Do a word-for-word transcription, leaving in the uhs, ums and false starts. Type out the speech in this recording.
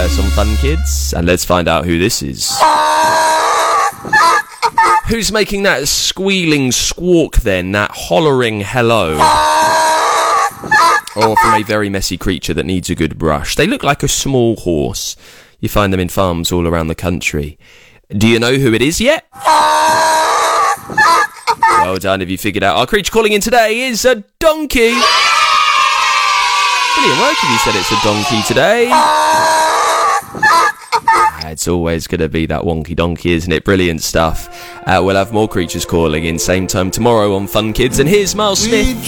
first on Fun Kids, and let's find out who this is. Who's making that squealing squawk then, that hollering hello? Or from a very messy creature that needs a good brush. They look like a small horse. You find them in farms all around the country. Do you know who it is yet? Well done if you figured out. Our creature calling in today is a donkey. Brilliant work if you said it's a donkey today. It's always going to be that wonky donkey, isn't it? Brilliant stuff. Uh, we'll have more creatures calling in same time tomorrow on Fun Kids. And here's Miles Smith.